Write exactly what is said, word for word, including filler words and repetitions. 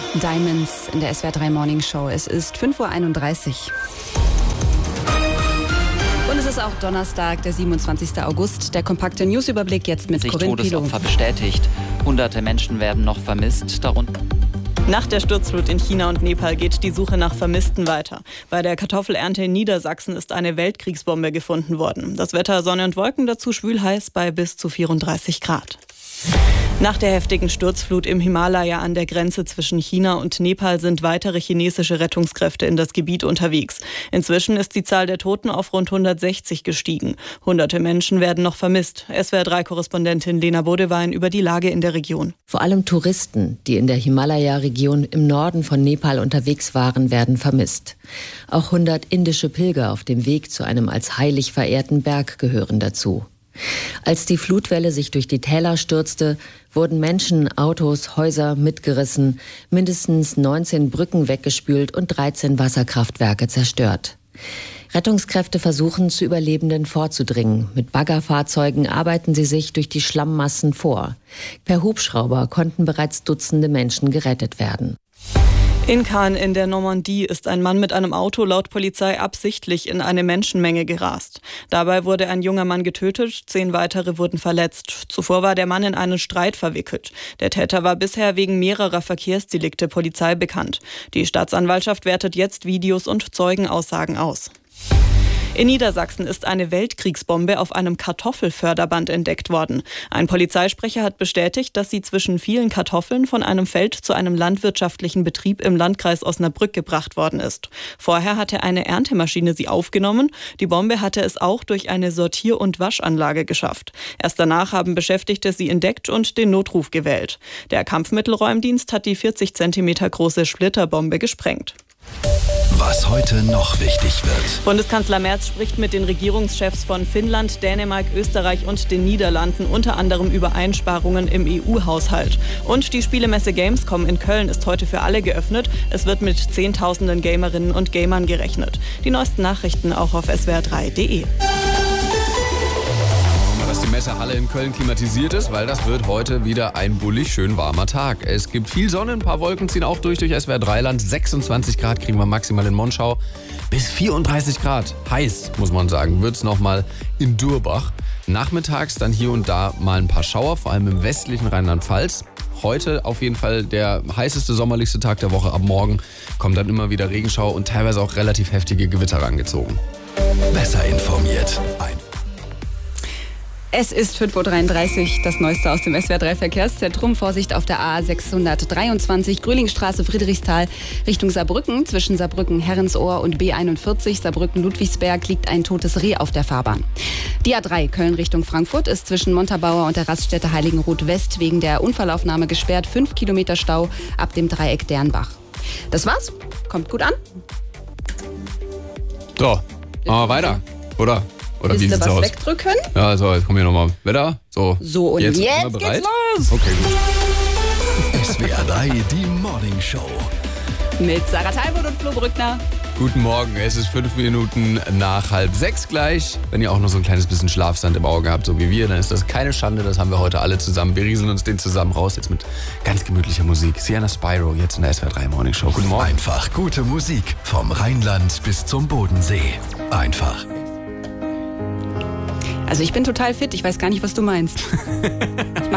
Diamonds in der S W R drei Morning Show. Es ist fünf Uhr einunddreißig. Und es ist auch Donnerstag, der siebenundzwanzigster August. Der kompakte Newsüberblick jetzt mit Corinne Pilo. Todesopfer bestätigt. Hunderte Menschen werden noch vermisst, darunter. Nach der Sturzflut in China und Nepal geht die Suche nach Vermissten weiter. Bei der Kartoffelernte in Niedersachsen ist eine Weltkriegsbombe gefunden worden. Das Wetter Sonne und Wolken, dazu schwülheiß bei bis zu vierunddreißig Grad. Nach der heftigen Sturzflut im Himalaya an der Grenze zwischen China und Nepal sind weitere chinesische Rettungskräfte in das Gebiet unterwegs. Inzwischen ist die Zahl der Toten auf rund hundertsechzig gestiegen. Hunderte Menschen werden noch vermisst. S W R drei Korrespondentin Lena Bodewein über die Lage in der Region. Vor allem Touristen, die in der Himalaya-Region im Norden von Nepal unterwegs waren, werden vermisst. Auch hundert indische Pilger auf dem Weg zu einem als heilig verehrten Berg gehören dazu. Als die Flutwelle sich durch die Täler stürzte, wurden Menschen, Autos, Häuser mitgerissen, mindestens neunzehn Brücken weggespült und dreizehn Wasserkraftwerke zerstört. Rettungskräfte versuchen, zu Überlebenden vorzudringen. Mit Baggerfahrzeugen arbeiten sie sich durch die Schlammmassen vor. Per Hubschrauber konnten bereits Dutzende Menschen gerettet werden. In Caen in der Normandie ist ein Mann mit einem Auto laut Polizei absichtlich in eine Menschenmenge gerast. Dabei wurde ein junger Mann getötet, zehn weitere wurden verletzt. Zuvor war der Mann in einen Streit verwickelt. Der Täter war bisher wegen mehrerer Verkehrsdelikte Polizei bekannt. Die Staatsanwaltschaft wertet jetzt Videos und Zeugenaussagen aus. In Niedersachsen ist eine Weltkriegsbombe auf einem Kartoffelförderband entdeckt worden. Ein Polizeisprecher hat bestätigt, dass sie zwischen vielen Kartoffeln von einem Feld zu einem landwirtschaftlichen Betrieb im Landkreis Osnabrück gebracht worden ist. Vorher hatte eine Erntemaschine sie aufgenommen. Die Bombe hatte es auch durch eine Sortier- und Waschanlage geschafft. Erst danach haben Beschäftigte sie entdeckt und den Notruf gewählt. Der Kampfmittelräumdienst hat die vierzig Zentimeter große Splitterbombe gesprengt. Was heute noch wichtig wird. Bundeskanzler Merz spricht mit den Regierungschefs von Finnland, Dänemark, Österreich und den Niederlanden unter anderem über Einsparungen im E U-Haushalt. Und die Spielemesse Gamescom in Köln ist heute für alle geöffnet. Es wird mit Zehntausenden Gamerinnen und Gamern gerechnet. Die neuesten Nachrichten auch auf S W R drei punkt de. Dass die Messehalle in Köln klimatisiert ist, weil das wird heute wieder ein bullig schön warmer Tag. Es gibt viel Sonne, ein paar Wolken ziehen auch durch durch S W R drei Land. sechsundzwanzig Grad kriegen wir maximal in Monschau. Bis vierunddreißig Grad. Heiß, muss man sagen, wird es nochmal in Durbach. Nachmittags dann hier und da mal ein paar Schauer, vor allem im westlichen Rheinland-Pfalz. Heute auf jeden Fall der heißeste, sommerlichste Tag der Woche. Ab morgen kommt dann immer wieder Regenschauer und teilweise auch relativ heftige Gewitter rangezogen. Besser informiert. Ein Es ist fünf Uhr dreiunddreißig, das Neueste aus dem S W R drei Verkehrszentrum. Vorsicht auf der A sechshundertdreiundzwanzig, Grülingstraße, Friedrichsthal, Richtung Saarbrücken. Zwischen Saarbrücken-Herrensohr und B einundvierzig, Saarbrücken-Ludwigsberg, liegt ein totes Reh auf der Fahrbahn. Die A drei, Köln Richtung Frankfurt, ist zwischen Montabaur und der Raststätte Heiligenroth West wegen der Unfallaufnahme gesperrt. Fünf Kilometer Stau ab dem Dreieck Dernbach. Das war's. Kommt gut an. So, machen wir weiter, oder? Oder Willst wie du sieht's was aus? wegdrücken? Ja, so, jetzt kommen wir nochmal. Wetter? So, So, und jetzt, jetzt, sind wir bereit? geht's los. Okay, gut. S W R drei, die Morning Show. Mit Sarah Teilwood und Flo Brückner. Guten Morgen, es ist fünf Minuten nach halb sechs gleich. Wenn ihr auch noch so ein kleines bisschen Schlafsand im Auge habt, so wie wir, dann ist das keine Schande. Das haben wir heute alle zusammen. Wir rieseln uns den zusammen raus, jetzt mit ganz gemütlicher Musik. Sienna Spyro, jetzt in der S W R drei Morning Show. Guten Morgen. Einfach gute Musik. Vom Rheinland bis zum Bodensee. Einfach. Also ich bin total fit, ich weiß gar nicht, was du meinst. Ich